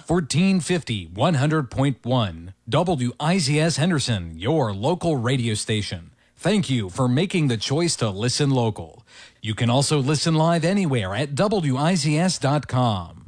1450 100.1 WIZS Henderson, your local radio station. Thank you for making the choice to listen local. You can also listen live anywhere at WIZS.com.